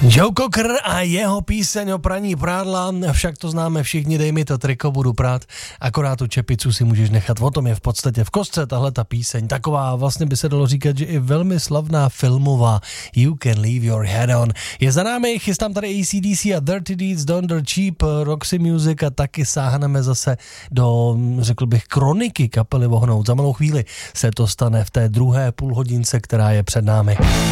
Joe Cocker a jeho píseň o praní prádla, však to známe všichni, dej mi to triko, budu prát, akorát tu čepicu si můžeš nechat, o tom je v podstatě v kostce tahle ta píseň, taková vlastně by se dalo říkat, že i velmi slavná filmová You Can Leave Your Head On. Je za námi, chystám tady AC/DC a Dirty Deeds Done Dirt Cheap, Roxy Music a taky sáhneme zase do, řekl bych, kroniky kapely Vohnout. Za malou chvíli se to stane v té druhé půlhodince, která je před námi.